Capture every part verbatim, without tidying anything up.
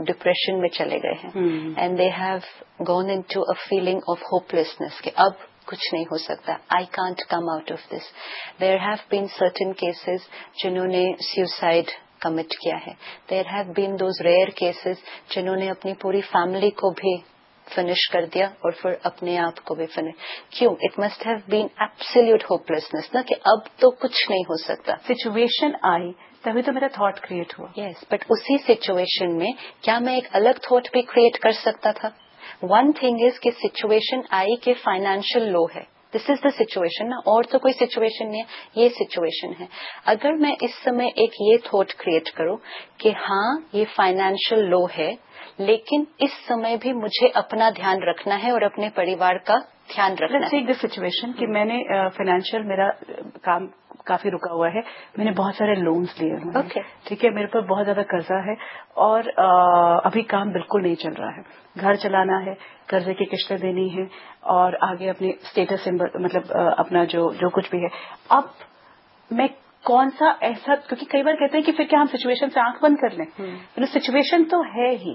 Depression میں چلے گئے ہیں and they have gone in to a feeling of ہوپلیسنس کہ اب کچھ نہیں ہو سکتا, I can't come out of this. There have been certain cases جنہوں نے سیوسائڈ کمٹ کیا ہے. There have been those rare cases جنہوں نے اپنی پوری فیملی کو بھی فنش کر دیا اور پھر اپنے آپ کو بھی فنش. کیوں؟ It must have been absolute ہوپلیسنس نا کہ اب تو کچھ نہیں ہو سکتا. سچویشن آئی تبھی تو میرا تھاٹ کریٹ ہوا. یس, بٹ اسی سچویشن میں کیا میں ایک الگ تھاٹ بھی کریٹ کر سکتا تھا؟ ون تھنگ از کہ سچویشن آئی کہ فائنینشیل لو ہے, دس از دا سچویشن نا, اور تو کوئی سچویشن نہیں ہے, یہ سچویشن ہے. اگر میں اس سمے ایک یہ تھاٹ کریٹ کروں کہ ہاں یہ فائنینشیل لو ہے لیکن اس سمے بھی مجھے اپنا دھیان رکھنا ہے اور اپنے پریوار کا دھیان رکھنا ہے. لیٹس ٹیک دس سچویشن کہ میں نے فائنینشیل میرا کام کافی رکا ہوا ہے, میں نے بہت سارے لونز لیے ہوئے ہیں, ٹھیک ہے, میرے پر بہت زیادہ قرضہ ہے اور ابھی کام بالکل نہیں چل رہا ہے. گھر چلانا ہے, قرضے کی قسطیں دینی ہے اور آگے اپنی اسٹیٹس مطلب اپنا جو جو کچھ بھی ہے. اب میں کون سا ایسا, کیونکہ کئی بار کہتے ہیں کہ پھر کیا ہم سچویشن سے آنکھ بند کر لیں, سچویشن تو ہے ہی.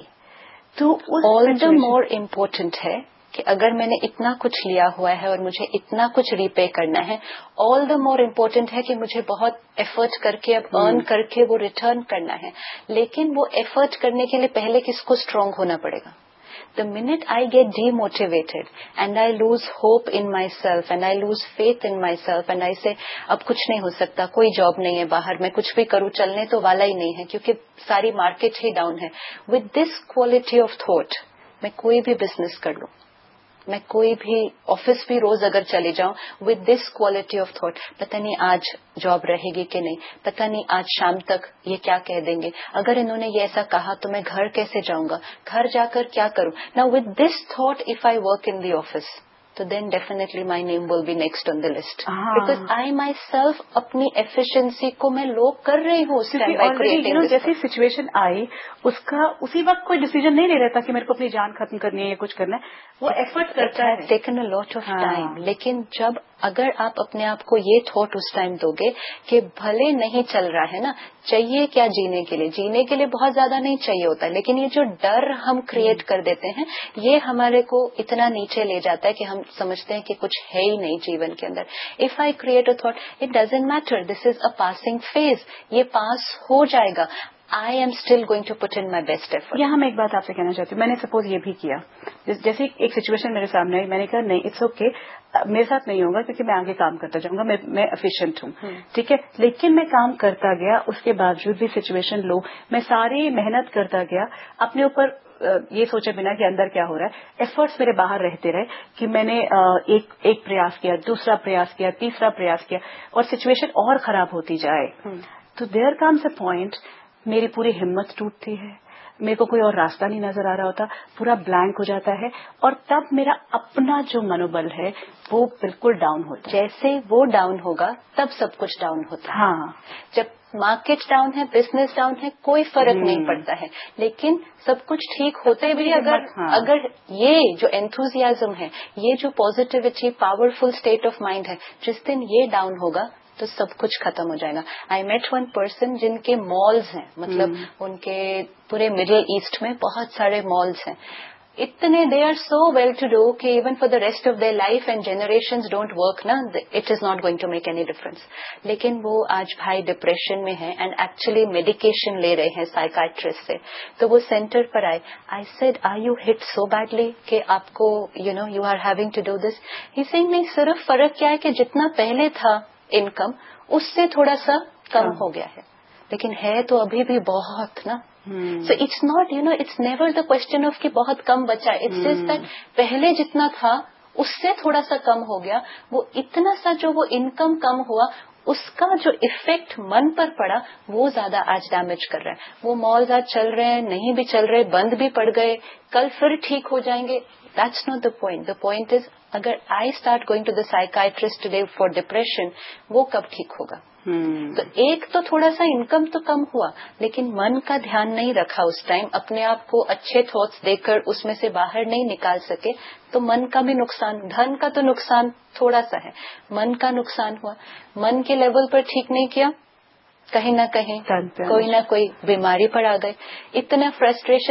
تو آل دا مور امپورٹنٹ ہے کہ اگر میں نے اتنا کچھ لیا ہوا ہے اور مجھے اتنا کچھ ری پے کرنا ہے, آل دا مور امپورٹنٹ ہے کہ مجھے بہت ایفرٹ کر کے اب ارن کر کے وہ ریٹرن کرنا ہے. لیکن وہ ایفرٹ کرنے کے لیے پہلے کس کو اسٹرانگ ہونا پڑے گا. The minute I get demotivated and I lose hope in myself and I lose faith in myself and I say اب کچھ نہیں ہو سکتا, کوئی جاب نہیں ہے باہر, میں کچھ بھی کروں چلنے تو والا ہی نہیں ہے کیونکہ ساری مارکیٹ ہی ڈاؤن ہے. With this quality of thought میں کوئی بھی بزنس کر لوں, میں کوئی بھی آفس بھی روز اگر چلے جاؤں with this quality of thought, پتہ نہیں آج جاب رہے گی کہ نہیں, پتہ نہیں آج شام تک یہ کیا کہہ دیں گے, اگر انہوں نے یہ ایسا کہا تو میں گھر کیسے جاؤں گا, گھر جا کر کیا کروں. نا with this thought if I work in the office تو then definitely my name will be next on the list, because I my self اپنی ایفیشنسی کو میں لو کر رہی ہوں اس ٹائم بائی کریٹنگ. جیسی سچویشن آئی اس کا اسی وقت کوئی ڈیسیژن نہیں لے رہتا کہ میرے کو اپنی جان ختم کرنی ہے یا کچھ کرنا ہے, وہ ایفرٹ کرتا ہے. Taken a lot of time. لیکن جب اگر آپ اپنے آپ کو یہ تھاٹ اس ٹائم دو گے کہ بھلے نہیں چل رہا ہے نا, چاہیے کیا جینے کے لیے, جینے کے لیے بہت زیادہ نہیں چاہیے ہوتا, لیکن یہ جو ڈر ہم کریٹ کر دیتے ہیں یہ ہمارے کو اتنا نیچے لے جاتا ہے کہ ہم سمجھتے ہیں کہ کچھ ہے ہی نہیں جیون کے اندر. If I create a thought it doesn't matter, this is a passing phase, یہ پاس ہو جائے گا, I am still going to put in my best effort. یہاں میں ایک بات آپ سے کہنا چاہتی ہوں, میں نے سپوز یہ بھی کیا, جیسے ایک سچویشن میرے سامنے آئی, میں نے کہا نہیں اٹس اوکے, میرے ساتھ نہیں ہوگا کیونکہ میں آگے کام کرتا جاؤں گا, میں میں ایفیشینٹ ہوں, ٹھیک ہے. لیکن میں کام کرتا گیا, اس کے باوجود بھی سچویشن لو, میں ساری محنت کرتا گیا اپنے اوپر یہ سوچے بنا کہ اندر کیا ہو رہا ہے. ایفرٹس میرے باہر رہتے رہے کہ میں نے ایک ایک پریاس کیا, دوسرا پریاس کیا, تیسرا پریاس کیا, اور سچویشن اور خراب ہوتی جائے. تو دیر کمز اے پوائنٹ میری پوری ہمت ٹوٹتی ہے, میرے کو کوئی اور راستہ نہیں نظر آ رہا ہوتا, پورا بلینک ہو جاتا ہے, اور تب میرا اپنا جو منوبل ہے وہ بالکل ڈاؤن ہوتا ہے. جیسے وہ ڈاؤن ہوگا تب سب کچھ ڈاؤن ہوتا ہے. ہاں, جب مارکیٹ ڈاؤن ہے, بزنس ڈاؤن ہے, کوئی فرق نہیں پڑتا ہے, لیکن سب کچھ ٹھیک ہوتے بھی اگر اگر یہ جو انتھوزیازم ہے, یہ جو positivity, powerful state of mind ہے, جس دن یہ ڈاؤن ہوگا تو سب کچھ ختم ہو جائے گا. آئی میٹ ون پرسن جن کے مالز ہیں, مطلب ان کے پورے مڈل ایسٹ میں بہت سارے مالز ہیں, اتنے they are so well to do کہ even for the rest of their life and generations don't work نا, it is not going to make any difference. لیکن وہ آج بھائی ڈپریشن میں ہیں اینڈ ایکچولی میڈیکیشن لے رہے ہیں سائیکائٹرسٹ سے. تو وہ سینٹر پر آئے, I said are you hit so badly کہ آپ کو you know you are having to do this. ہی سینگ نہیں, صرف فرق کیا ہے کہ جتنا پہلے تھا انکم اس سے تھوڑا سا کم ہو گیا ہے, لیکن ہے تو ابھی بھی بہت نا. So it's not you know it's never the question of کہ بہت کم بچا, اٹس جسٹ دیٹ پہلے جتنا تھا اس سے تھوڑا سا کم ہو گیا. وہ اتنا سا جو وہ انکم کم ہوا اس کا جو افیکٹ من پر پڑا وہ زیادہ آج ڈیمیج کر رہا ہے. وہ مالز آج چل رہے ہیں, نہیں بھی چل رہے, بند بھی پڑ گئے, کل پھر ٹھیک ہو جائیں گے. That's not the point. The point is اگر I start going to the psychiatrist today for depression, وہ کب ٹھیک ہوگا؟ تو ایک تو تھوڑا سا انکم تو کم ہوا, لیکن من کا دھیان نہیں رکھا اس ٹائم, اپنے آپ کو اچھے تھاٹس دے کر اس میں سے باہر نہیں نکال سکے, تو من کا بھی نقصان, دھن کا تو نقصان تھوڑا سا ہے, من کا نقصان ہوا. من کے لیول پر ٹھیک نہیں کیا, کہیں نہ کہیں کوئی نہ کوئی بیماری پر آ گئے. اتنا فرسٹریشن